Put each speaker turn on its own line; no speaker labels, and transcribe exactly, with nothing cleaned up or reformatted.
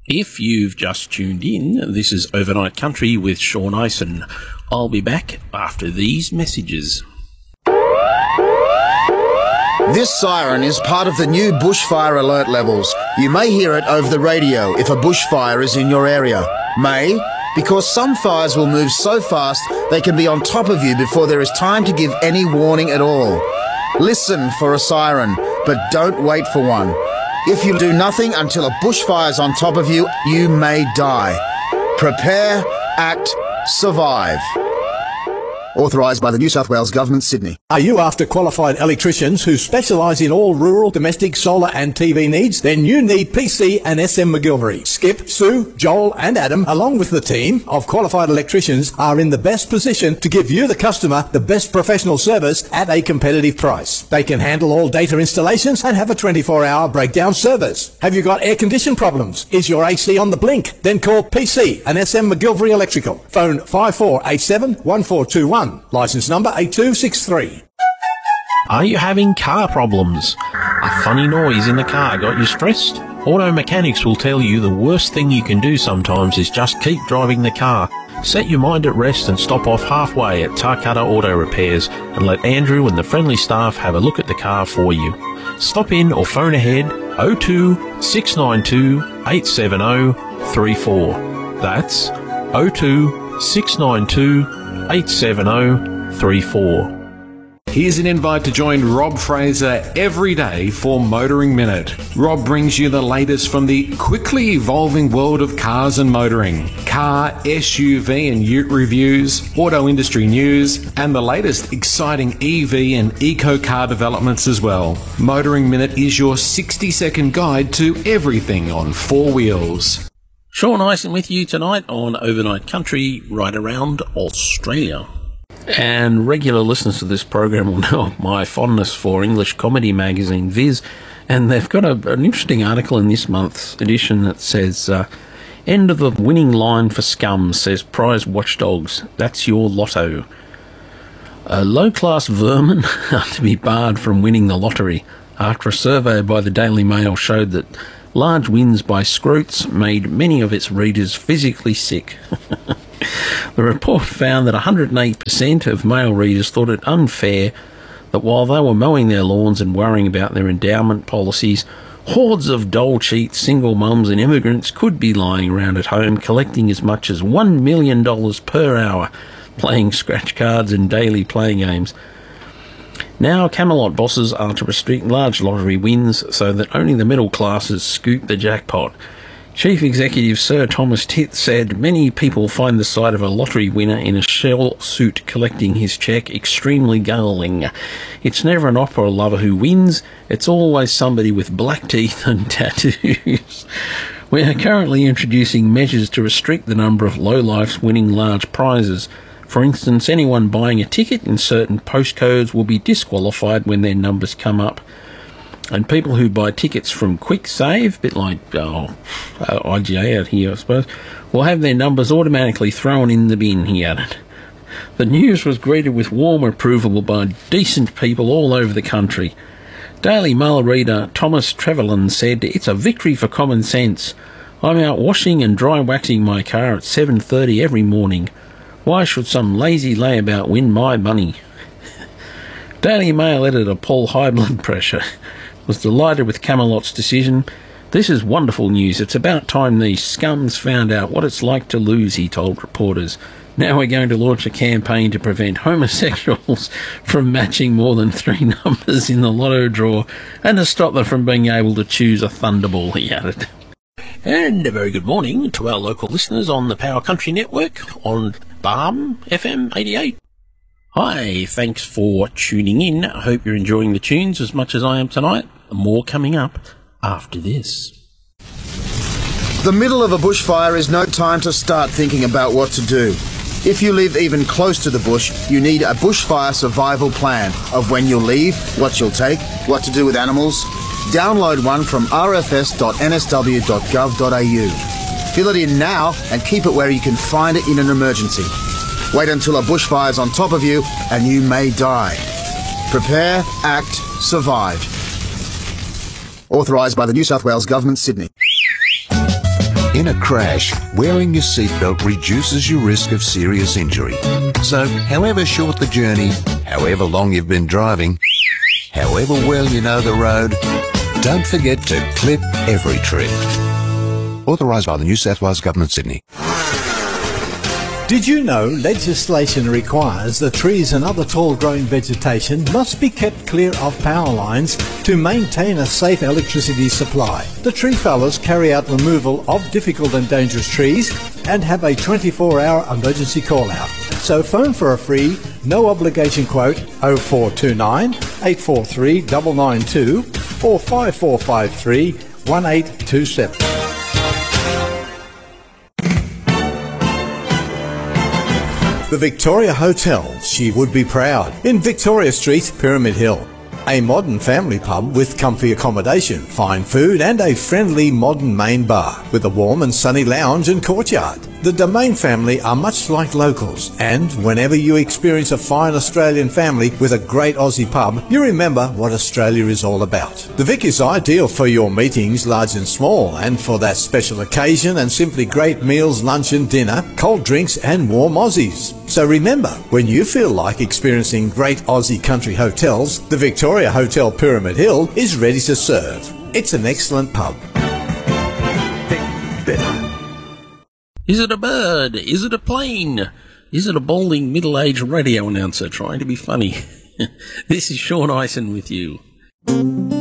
If you've just tuned in, this is Overnight Country with Sean Ison. I'll be back after these messages.
This siren is part of the new bushfire alert levels. You may hear it over the radio if a bushfire is in your area. May, because some fires will move so fast they can be on top of you before there is time to give any warning at all. Listen for a siren, but don't wait for one. If you do nothing until a bushfire's on top of you, you may die. Prepare, act, survive. Authorised by the New South Wales Government, Sydney.
Are you after qualified electricians who specialise in all rural, domestic, solar and T V needs? Then you need P C and S M McGilvery. Skip, Sue, Joel and Adam, along with the team of qualified electricians, are in the best position to give you, the customer, the best professional service at a competitive price. They can handle all data installations and have a twenty-four hour breakdown service. Have you got air condition problems? Is your A C on the blink? Then call P C and S M McGilvery Electrical. Phone five four eight seven, one four two one. Licence number eight two six three.
Are you having car problems? A funny noise in the car got you stressed? Auto mechanics will tell you the worst thing you can do sometimes is just keep driving the car. Set your mind at rest and stop off halfway at Tarcutta Auto Repairs and let Andrew and the friendly staff have a look at the car for you. Stop in or phone ahead oh two, six nine two, eight seven oh, three four. That's oh two, six nine two, eight seven oh, three four.
Here's an invite to join Rob Fraser every day for Motoring Minute. Rob brings you the latest from the quickly evolving world of cars and motoring. Car, S U V and ute reviews, auto industry news, and the latest exciting E V and eco car developments as well. Motoring Minute is your sixty second guide to everything on four wheels.
Sean Ison with you tonight on Overnight Country right around Australia. And regular listeners to this program will know my fondness for English comedy magazine Viz, and they've got a, an interesting article in this month's edition that says, uh, end of the winning line for scum, says prize watchdogs, that's your lotto. Uh, low-class vermin are to be barred from winning the lottery after a survey by the Daily Mail showed that large wins by Scroots made many of its readers physically sick. The report found that one hundred eight percent of male readers thought it unfair that while they were mowing their lawns and worrying about their endowment policies, hordes of dole cheats, single mums and immigrants could be lying around at home collecting as much as one million dollars per hour, playing scratch cards and daily playing games. Now Camelot bosses are to restrict large lottery wins so that only the middle classes scoop the jackpot. Chief Executive Sir Thomas Titt said many people find the sight of a lottery winner in a shell suit collecting his cheque extremely galling. It's never an opera lover who wins, it's always somebody with black teeth and tattoos. We are currently introducing measures to restrict the number of lowlifes winning large prizes. For instance, anyone buying a ticket in certain postcodes will be disqualified when their numbers come up. And people who buy tickets from QuickSave, a bit like oh, I G A out here, I suppose, will have their numbers automatically thrown in the bin, he added. The news was greeted with warm approval by decent people all over the country. Daily Mail reader Thomas Trevelyan said, "It's a victory for common sense. I'm out washing and dry waxing my car at seven thirty every morning. Why should some lazy layabout win my money?" Daily Mail editor Paul High Blood Pressure was delighted with Camelot's decision. "This is wonderful news. It's about time these scums found out what it's like to lose," he told reporters. "Now we're going to launch a campaign to prevent homosexuals from matching more than three numbers in the lotto draw and to stop them from being able to choose a thunderball," he added. And a very good morning to our local listeners on the Power Country Network on Barm F M eighty-eight. Hi, thanks for tuning in. I hope you're enjoying the tunes as much as I am tonight. More coming up after this.
The middle of a bushfire is no time to start thinking about what to do. If you live even close to the bush, you need a bushfire survival plan of when you'll leave, what you'll take, what to do with animals. Download one from r f s dot n s w dot gov dot a u. Fill it in now and keep it where you can find it in an emergency. Wait until a bushfire's on top of you and you may die. Prepare, act, survive. Authorised by the New South Wales Government, Sydney.
In a crash, wearing your seatbelt reduces your risk of serious injury. So, however short the journey, however long you've been driving, however well you know the road, don't forget to clip every trip. Authorised by the New South Wales Government, Sydney.
Did you know legislation requires that trees and other tall-growing vegetation must be kept clear of power lines to maintain a safe electricity supply? The tree fellers carry out removal of difficult and dangerous trees and have a twenty-four hour emergency call-out. So phone for a free, no obligation quote oh four two nine, eight four three, nine nine two or five four five three, one eight two seven. The Victoria Hotel, she would be proud, in Victoria Street, Pyramid Hill. A modern family pub with comfy accommodation, fine food and a friendly modern main bar with a warm and sunny lounge and courtyard. The Domain family are much like locals, and whenever you experience a fine Australian family with a great Aussie pub, you remember what Australia is all about. The Vic is ideal for your meetings, large and small, and for that special occasion and simply great meals, lunch and dinner, cold drinks and warm Aussies. So remember, when you feel like experiencing great Aussie country hotels, the Victoria Hotel Pyramid Hill is ready to serve. It's an excellent pub.
Is it a bird? Is it a plane? Is it a balding middle-aged radio announcer trying to be funny? This is Sean Ison with you.